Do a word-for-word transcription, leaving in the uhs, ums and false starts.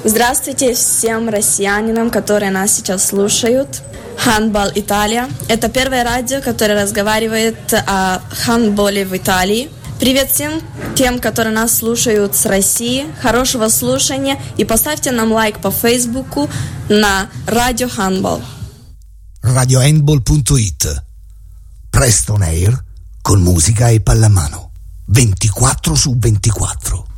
Здравствуйте всем россиянам, которые нас сейчас слушают. Handball Italia – это первое радио, которое разговаривает о хандболе в Италии. Привет всем тем, которые нас слушают с России. Хорошего слушания и поставьте нам лайк по Фейсбуку на Radio Handball. radio handball punto it. Presto on air con musica e pallamano. ventiquattro su ventiquattro.